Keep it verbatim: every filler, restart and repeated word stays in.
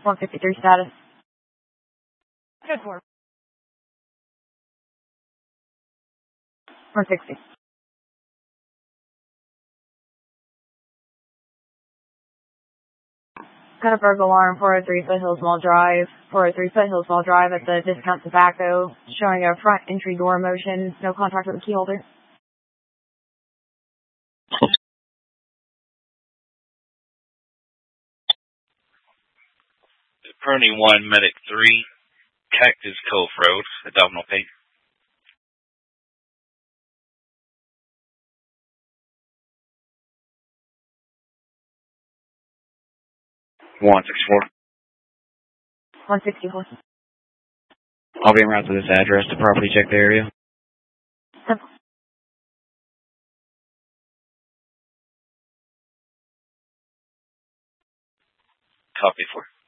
one fifty-three status. Good for one sixty. Got a burglar alarm, four oh three Foothills Mall Drive, four oh three Foothills Mall Drive at the Discount Tobacco, showing a front entry door motion, no contact with the key holder. Perny one, Medic three, Cactus Cove Road, Abdominal Pain. one sixty-four. one sixty-four. I'll be en route to this address to properly check the area. Simple. Copy for.